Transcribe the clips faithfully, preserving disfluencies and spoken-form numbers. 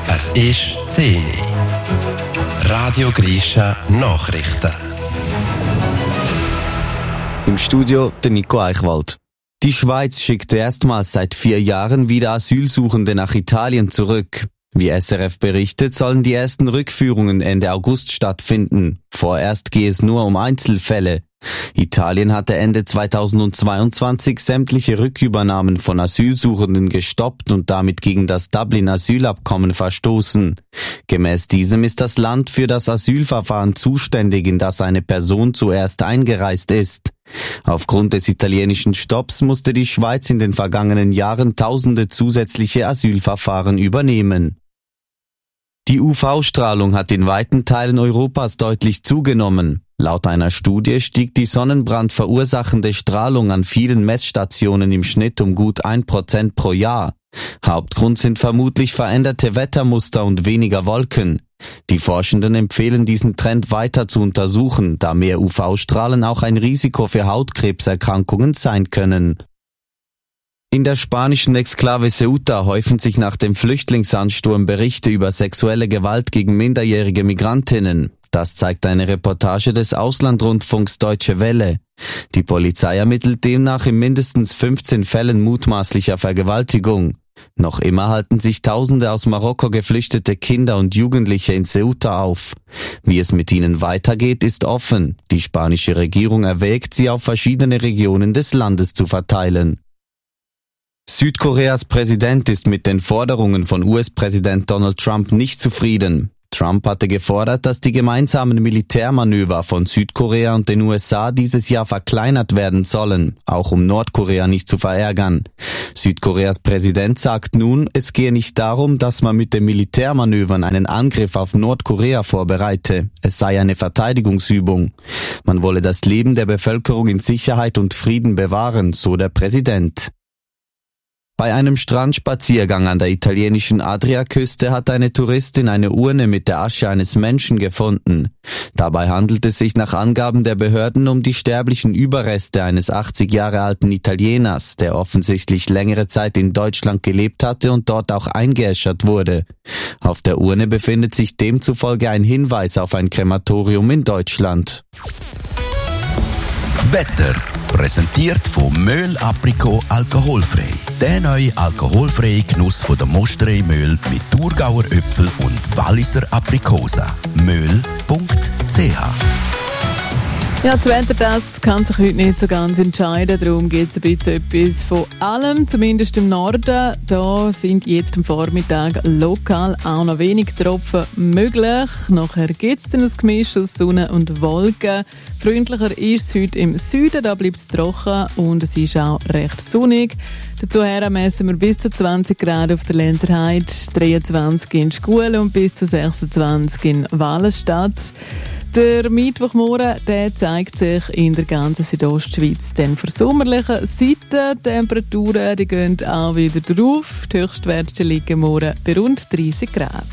Es ist zehn Uhr. Radio Grisha Nachrichten. Im Studio der Nico Eichwald. Die Schweiz schickte erstmals seit vier Jahren wieder Asylsuchende nach Italien zurück. Wie S R F berichtet, sollen die ersten Rückführungen Ende August stattfinden. Vorerst gehe es nur um Einzelfälle. Italien hatte Ende zweitausendzweiundzwanzig sämtliche Rückübernahmen von Asylsuchenden gestoppt und damit gegen das Dublin-Asylabkommen verstoßen. Gemäß diesem ist das Land für das Asylverfahren zuständig, in das eine Person zuerst eingereist ist. Aufgrund des italienischen Stopps musste die Schweiz in den vergangenen Jahren tausende zusätzliche Asylverfahren übernehmen. Die U V-Strahlung hat in weiten Teilen Europas deutlich zugenommen. Laut einer Studie stieg die Sonnenbrand verursachende Strahlung an vielen Messstationen im Schnitt um gut ein Prozent pro Jahr. Hauptgrund sind vermutlich veränderte Wettermuster und weniger Wolken. Die Forschenden empfehlen diesen Trend weiter zu untersuchen, da mehr U V-Strahlen auch ein Risiko für Hautkrebserkrankungen sein können. In der spanischen Exklave Ceuta häufen sich nach dem Flüchtlingsansturm Berichte über sexuelle Gewalt gegen minderjährige Migrantinnen. Das zeigt eine Reportage des Auslandrundfunks Deutsche Welle. Die Polizei ermittelt demnach in mindestens fünfzehn Fällen mutmaßlicher Vergewaltigung. Noch immer halten sich Tausende aus Marokko geflüchtete Kinder und Jugendliche in Ceuta auf. Wie es mit ihnen weitergeht, ist offen. Die spanische Regierung erwägt, sie auf verschiedene Regionen des Landes zu verteilen. Südkoreas Präsident ist mit den Forderungen von U S-Präsident Donald Trump nicht zufrieden. Trump hatte gefordert, dass die gemeinsamen Militärmanöver von Südkorea und den U S A dieses Jahr verkleinert werden sollen, auch um Nordkorea nicht zu verärgern. Südkoreas Präsident sagt nun, es gehe nicht darum, dass man mit den Militärmanövern einen Angriff auf Nordkorea vorbereite. Es sei eine Verteidigungsübung. Man wolle das Leben der Bevölkerung in Sicherheit und Frieden bewahren, so der Präsident. Bei einem Strandspaziergang an der italienischen Adriaküste hat eine Touristin eine Urne mit der Asche eines Menschen gefunden. Dabei handelt es sich nach Angaben der Behörden um die sterblichen Überreste eines achtzig Jahre alten Italieners, der offensichtlich längere Zeit in Deutschland gelebt hatte und dort auch eingeäschert wurde. Auf der Urne befindet sich demzufolge ein Hinweis auf ein Krematorium in Deutschland. Wetter präsentiert von Möhl Aprikot alkoholfrei. Der neue alkoholfreie Genuss von der Mosterei Möhl mit Thurgauer Äpfel und Walliser Aprikosa. möhl punkt c h. Ja, das Wetter, das kann sich heute nicht so ganz entscheiden. Darum gibt es ein bisschen etwas von allem, zumindest im Norden. Da sind jetzt am Vormittag lokal auch noch wenig Tropfen möglich. Nachher gibt es dann ein Gemisch aus Sonne und Wolken. Freundlicher ist es heute im Süden, da bleibt es trocken und es ist auch recht sonnig. Dazu messen wir bis zu zwanzig Grad auf der Lenzer Heide, dreiundzwanzig in Schkuhl und bis zu sechsundzwanzig in Wallenstadt. Der Mittwochmorgen, der zeigt sich in der ganzen Südostschweiz dann für sommerliche Seite. Die Temperaturen die gehen auch wieder drauf. Die Höchstwerte liegen morgen bei rund dreißig Grad.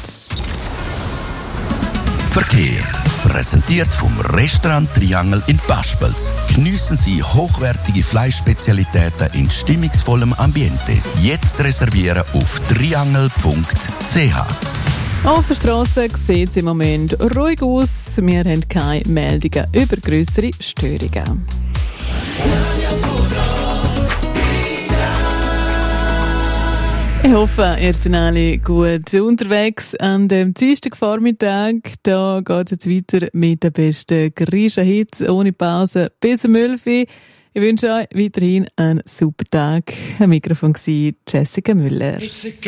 Verkehr. Präsentiert vom Restaurant Triangel in Paspels. Geniessen Sie hochwertige Fleischspezialitäten in stimmungsvollem Ambiente. Jetzt reservieren auf triangel punkt c h. Auf der Strasse sieht es im Moment ruhig aus. Wir haben keine Meldungen über grössere Störungen. Ich hoffe, ihr seid alle gut unterwegs an dem Dienstagvormittag. Da geht es jetzt weiter mit den besten Grisha-Hits ohne Pause bis um elf Uhr. Ich wünsche euch weiterhin einen super Tag. Am Mikrofon war Jessica Müller.